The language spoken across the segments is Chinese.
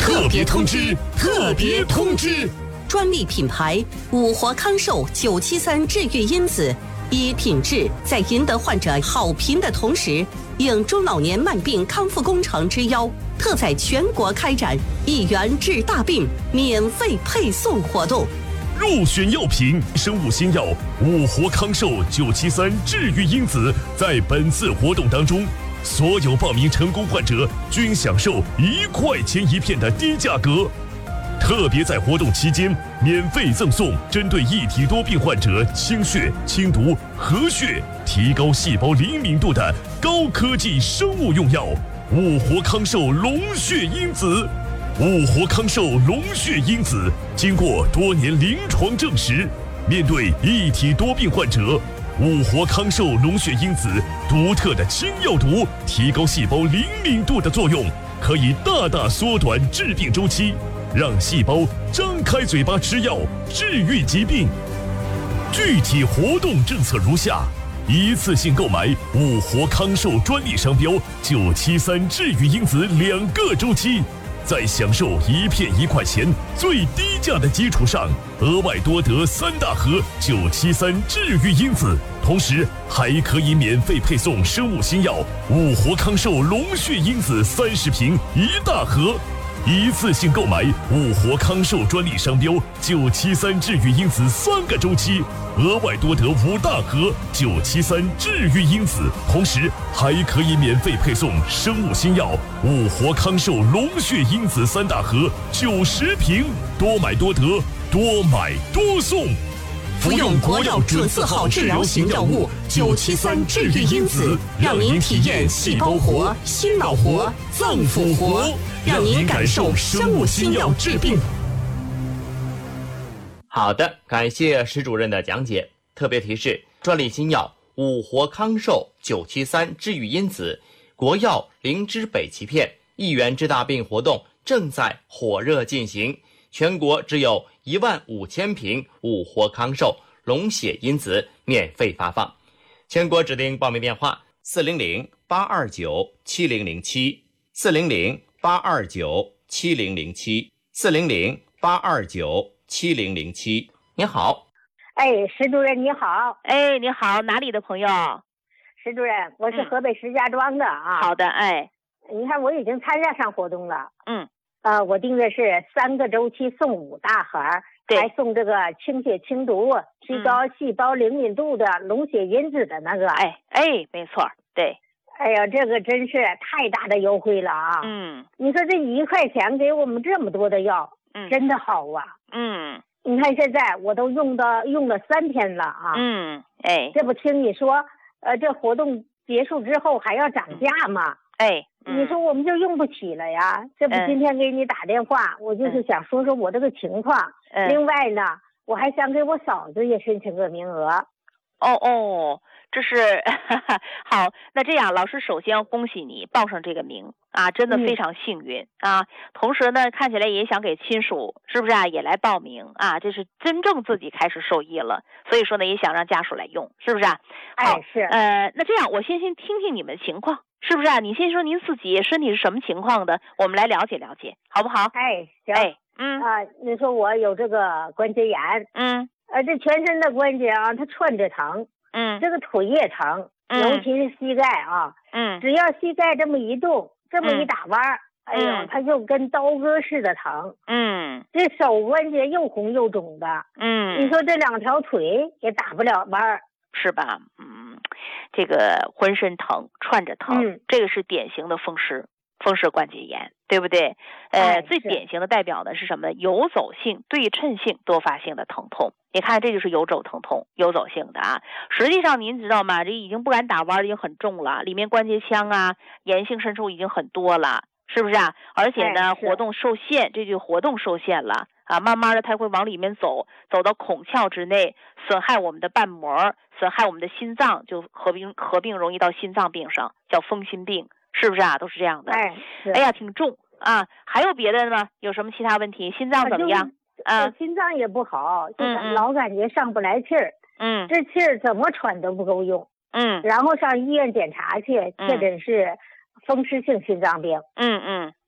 特别通知！特别通知！ 专利品牌五活康寿973治愈因子，以品质在赢得患者好评的同时，应中老年慢病康复工程之邀，特在全国开展1元治大病免费配送活动。 入选药品生物新药五活康寿973治愈因子，在本次活动当中，所有报名成功患者均享受1块钱一片的低价格。特别在活动期间，免费赠送针对一体多病患者清血、清毒、和血、提高细胞灵敏度的高科技生物用药五活康寿龙血因子。五活康寿龙血因子经过多年临床证实，面对一体多病患者，五活康寿龙血因子独特的清药毒、提高细胞灵敏度的作用，可以大大缩短致病周期，让细胞张开嘴巴吃药，治愈疾病。具体活动政策如下：一次性购买五活康寿专利商标973治愈因子2个周期，在享受1片1块钱最低价的基础上，额外多得3大盒973治愈因子，同时还可以免费配送生物新药五活康寿龙血因子30瓶1大盒。一次性购买五活康寿专利商标973治愈因子3个周期，额外多得5大盒973治愈因子，同时还可以免费配送生物新药五活康寿龙血因子3大盒90瓶，多买多得，多买多送。 服用国药准字号治疗型药物973治愈因子，让您体验细胞活、心脑活、脏腑活，让您感受生物新药治病。 好的，感谢石主任的讲解。特别提示：专利新药五活康寿973治愈因子，国药灵芝北芪片1元治大病活动正在火热进行，全国只有15000瓶五活康寿龙血因子免费发放。全国指定报名电话400-829-7007，400-829-7007，400-829-7007。你好。 石主任你好。 你好，哪里的朋友？ 石主任，我是河北石家庄的啊。 好的， 你看我已经参加上活动了。我定的是3个周期送5大盒，还送这个清血清毒、提高细胞灵敏度的龙血因子的那个。 没错，对。 哎呀，这个真是太大的优惠了啊！你说这1块钱给我们这么多的药，真的好啊！你看现在我都用了3天了啊！这不听你说，这活动结束之后还要涨价吗？你说我们就用不起了呀！这不今天给你打电话，我就是想说说我这个情况。另外呢，我还想给我嫂子也申请个名额。 这是好。那这样，老师首先恭喜你报上这个名啊，真的非常幸运啊。同时呢，看起来也想给亲属是不是啊也来报名啊？这是真正自己开始受益了，所以说呢，也想让家属来用，是不是啊？好， 是。 那这样我先听听你们情况。是不是啊？你先说您自己身体是什么情况的，我们来了解了解，好不好？ 行。你说我有这个关节炎，这全身的关节啊，它串着疼，这个腿也疼，尤其是膝盖啊，只要膝盖这么一动，这么一打弯，哎呦，它就跟刀割似的疼，这手关节又红又肿的，你说这2条腿也打不了弯， 是吧？这个浑身疼，串着疼，这个是典型的风湿关节炎，对不对？最典型的代表的是什么呢？游走性、对称性、多发性的疼痛。你看，这就是游走疼痛，游走性的啊。实际上，您知道吗？这已经不敢打弯，已经很重了，里面关节腔啊、炎性渗出已经很多了，是不是啊？而且呢，活动受限，这就活动受限了。慢慢的它会往里面走到孔窍之内，损害我们的瓣膜，损害我们的心脏，就合并容易到心脏病上，叫风心病，是不是啊？都是这样的。哎呀，挺重啊。还有别的吗？有什么其他问题？心脏怎么样？ 心脏也不好，老感觉上不来气儿，这气儿怎么喘都不够用，然后上医院检查去，确诊是风湿性心脏病，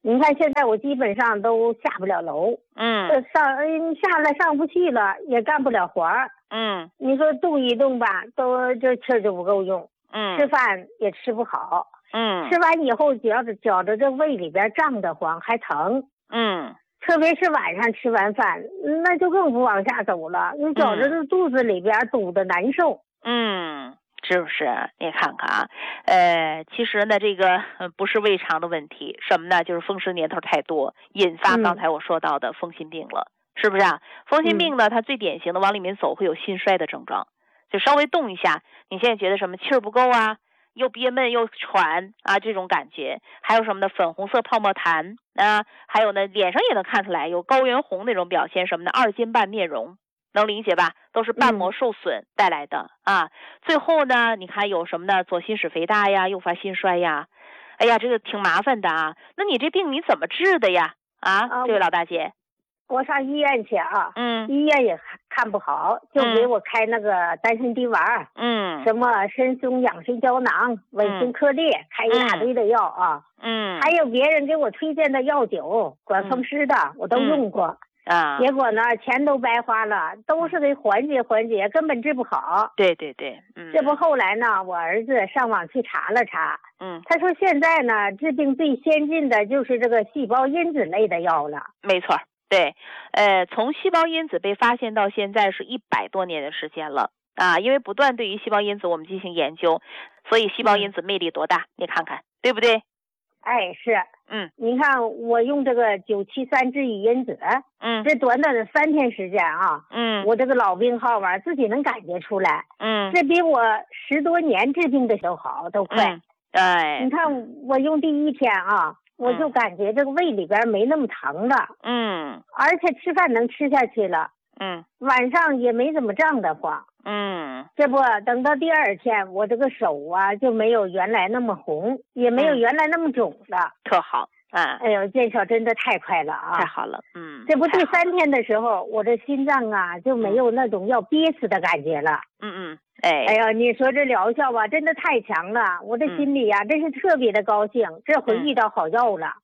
你看现在我基本上都下不了楼，下来上不去了，也干不了活儿，你说动一动吧，都这气儿就不够用，吃饭也吃不好，吃完以后觉着这胃里边胀得慌，还疼，特别是晚上吃完饭，那就更不往下走了，你觉着这肚子里边堵得难受， 是不是？你看看啊，其实呢，这个不是胃肠的问题，什么呢？就是风湿年头太多，引发刚才我说到的风心病了，是不是啊？风心病呢，它最典型的往里面走会有心衰的症状，就稍微动一下，你现在觉得什么气儿不够啊，又憋闷又喘啊，这种感觉，还有什么呢？粉红色泡沫痰啊，还有呢，脸上也能看出来有高原红那种表现，什么呢？二筋半面容。能理解吧？都是瓣膜受损带来的啊。最后呢，你看有什么呢？左心室肥大呀，诱发心衰呀。哎呀，这个挺麻烦的啊。那你这病你怎么治的呀？这位老大姐， 我上医院去啊。医院也看不好，就给我开那个丹参滴丸。什么参松养心胶囊、稳心颗粒，开一大堆的药啊。还有别人给我推荐的药酒，管风湿的，我都用过。结果呢，钱都白花了，都是给缓解，根本治不好。 对， 这不后来呢，我儿子上网去查了查，他说现在呢，治病最先进的就是这个细胞因子类的药了。 没错，对，从细胞因子被发现到现在是100多年的时间了啊，因为不断对于细胞因子我们进行研究，所以细胞因子魅力多大，你看看，对不对？ 是。你看我用这个973治愈因子，这短短的3天时间啊，我这个老病号啊自己能感觉出来，这比我10多年治病的都好，都快。你看我用第1天啊，我就感觉这个胃里边没那么疼了，而且吃饭能吃下去了，晚上也没怎么胀得慌，这不等到第2天，我这个手啊就没有原来那么红，也没有原来那么肿了， 特好。 哎呦，见效真的太快了啊！ 太好了， 这不第3天的时候，我这心脏啊就没有那种要憋死的感觉了。哎呀，你说这疗效吧，真的太强了，我这心里呀真是特别的高兴，这回遇到好药了。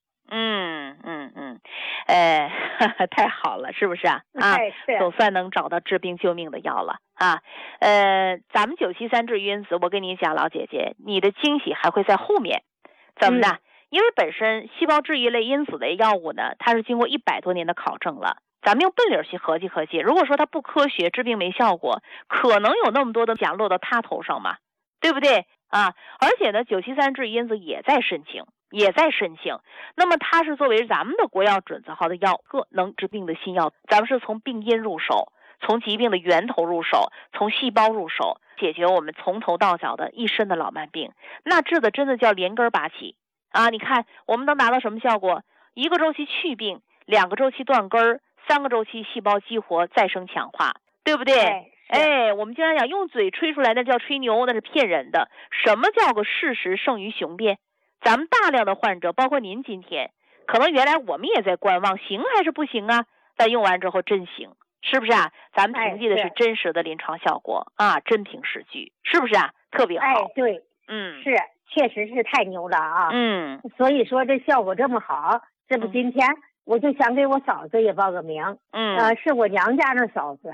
太好了，是不是啊？总算能找到治病救命的药了啊！咱们973治愈因子，我跟你讲，老姐姐，你的惊喜还会在后面，怎么的？因为本身细胞治愈类因子的药物呢，它是经过100多年的考证了。咱们用笨理去合计，如果说它不科学，治病没效果，可能有那么多的奖落到他头上吗？对不对啊？而且呢，973治愈因子也在申请。那么它是作为咱们的国药准字号的药，个能治病的新药。咱们是从病因入手，从疾病的源头入手，从细胞入手，解决我们从头到脚的一身的老慢病。那治的真的叫连根拔起。你看我们能达到什么效果？1个周期去病，2个周期断根，3个周期细胞激活再生强化，对不对？我们经常讲用嘴吹出来那叫吹牛，那是骗人的。什么叫个事实胜于雄辩？咱们大量的患者，包括您今天，可能原来我们也在观望，行还是不行啊？但用完之后真行，是不是啊？咱们凭借的是真实的临床效果真凭实据，是不是啊？特别好。 对，是。确实是太牛了啊！所以说这效果这么好，这不今天我就想给我嫂子也报个名，是我娘家那嫂子。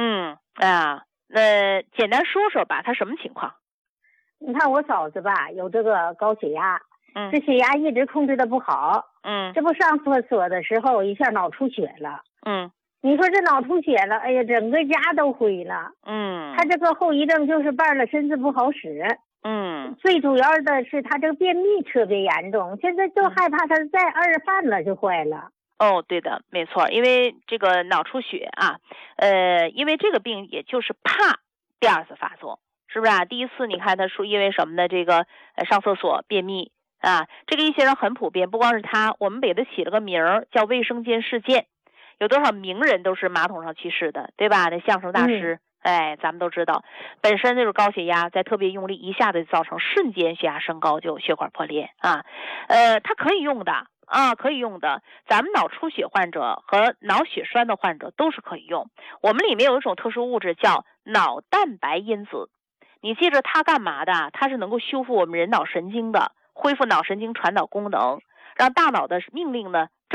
那简单说说吧，她什么情况？ 你看我嫂子吧，有这个高血压，这血压一直控制的不好，这不上厕所的时候一下脑出血了，你说这脑出血了，哎呀，整个家都灰了，她这个后遗症就是伴了身子不好使。最主要的是他这个便秘特别严重，现在就害怕他再2犯了就坏了。 对的，没错，因为这个脑出血啊，因为这个病也就是怕第2次发作，是不是啊？第1次你看他说因为什么呢？这个上厕所便秘这个一些人很普遍，不光是他，我们给他起了个名儿叫卫生间事件，有多少名人都是马桶上去世的，对吧？那相声大师。咱们都知道，本身那种高血压，在特别用力一下子造成瞬间血压升高，就血管破裂它可以用的可以用的。咱们脑出血患者和脑血栓的患者都是可以用。我们里面有一种特殊物质叫脑蛋白因子，你记着它干嘛的？它是能够修复我们人脑神经的，恢复脑神经传导功能， 让大脑的命令呢